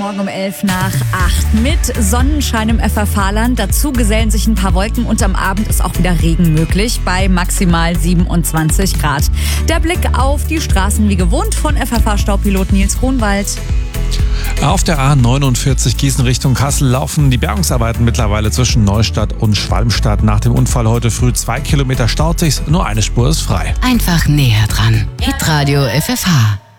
Morgen um 11 nach 8 mit Sonnenschein im FFH-Land. Dazu gesellen sich ein paar Wolken und am Abend ist auch wieder Regen möglich bei maximal 27 Grad. Der Blick auf die Straßen wie gewohnt von FFH-Staupilot Nils Grunwald. Auf der A49 Gießen Richtung Kassel laufen die Bergungsarbeiten mittlerweile zwischen Neustadt und Schwalmstadt. Nach dem unfall heute früh 2 Kilometer staut sich's, nur eine Spur ist frei. Einfach näher dran. Hitradio FFH.